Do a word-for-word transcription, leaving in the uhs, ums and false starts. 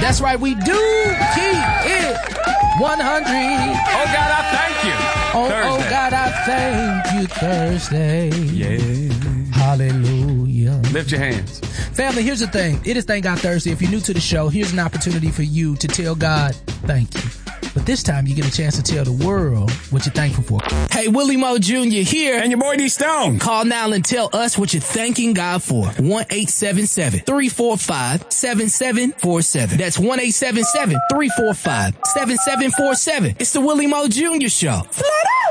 That's right, we do keep it one hundred. Oh, God, I thank you. Oh, Thursday. oh, God, I thank you, Thursday. Yeah. Hallelujah. Lift your hands. Family, here's the thing. It is Thank God Thursday. If you're new to the show, here's an opportunity for you to tell God thank you. But this time, you get a chance to tell the world what you're thankful for. Hey, Willie Moe Junior here. And your boy D Stone. Call now and tell us what you're thanking God for. one eight seven seven, three four five, seven seven four seven. That's one eight seven seven, three four five, seven seven four seven. It's the Willie Moe Junior Show. Flat out.